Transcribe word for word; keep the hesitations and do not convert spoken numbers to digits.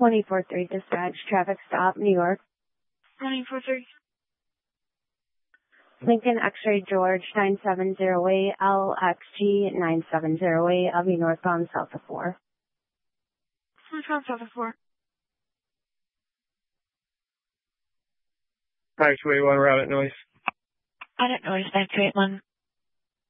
twenty-four three dispatch, traffic stop, New York. twenty-four three. Lincoln X-ray George nine seven zero eight, L X G nine seven zero eight, I'll be northbound south of four. Northbound south of four. five two eight one, route at noise. Route at noise, five two eight one.